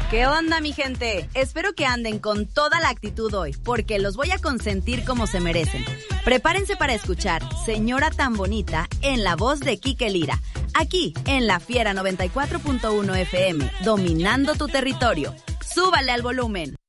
¿Qué onda, mi gente? Espero que anden con toda la actitud hoy, porque los voy a consentir como se merecen. Prepárense para escuchar Señora Tan Bonita en la voz de Kike Lira, aquí en La Fiera 94.1 FM, dominando tu territorio. ¡Súbale al volumen!